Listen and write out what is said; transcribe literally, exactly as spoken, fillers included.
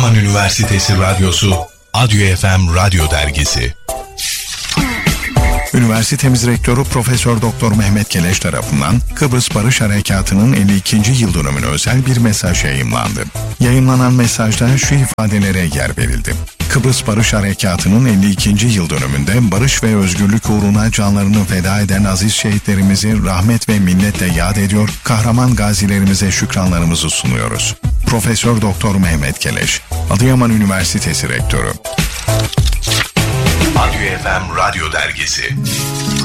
Adıyaman Üniversitesi Radyosu Adyo F M Radyo Dergisi. Üniversitemiz Rektörü Profesör Doktor Mehmet Keleş tarafından Kıbrıs Barış Harekatı'nın elli ikinci yıl dönümüne özel bir mesaj yayımlandı. Yayınlanan mesajda şu ifadelere yer verildi. Kıbrıs Barış Harekatı'nın elli ikinci yıl dönümünde barış ve özgürlük uğruna canlarını feda eden aziz şehitlerimizi rahmet ve minnetle yad ediyor, kahraman gazilerimize şükranlarımızı sunuyoruz. Profesör Doktor Mehmet Keleş, Adıyaman Üniversitesi Rektörü. Adyo F M Radyo Dergisi.